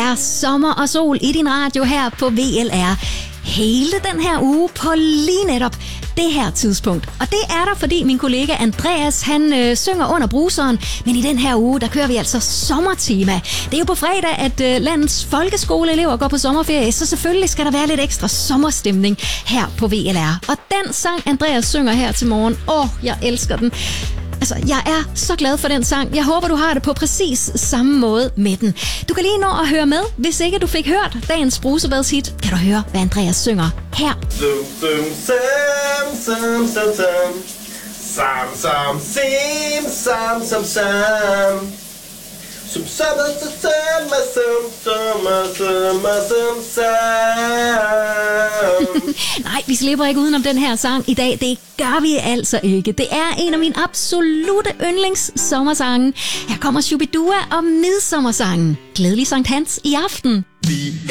er sommer og sol i din radio her på VLR. Hele den her uge på lige netop det her tidspunkt. Og det er der, fordi min kollega Andreas, han synger under bruseren. Men i den her uge, der kører vi altså sommertema. Det er jo på fredag, at landets folkeskoleelever går på sommerferie, så selvfølgelig skal der være lidt ekstra sommerstemning her på VLR. Og den sang, Andreas synger her til morgen, jeg elsker den. Altså, jeg er så glad for den sang. Jeg håber, du har det på præcis samme måde med den. Du kan lige nå at høre med. Hvis ikke du fik hørt dagens brusebadshit, kan du høre, hvad Andreas synger her. Nej, vi slipper ikke udenom den her sang i dag. Det gør vi altså ikke. Det er en af mine absolutte yndlingssommersange. Her kommer Shubidua og Midsommersangen. Glædelig Sankt Hans i aften.